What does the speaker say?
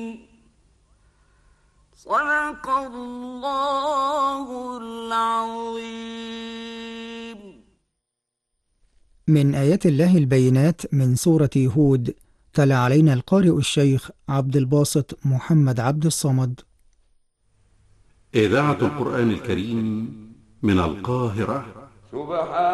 صدق الله العظيم. من آيات الله البينات من سورة هود. تلا علينا القارئ الشيخ عبد الباسط محمد عبد الصمد. إذاعة القرآن الكريم من القاهرة.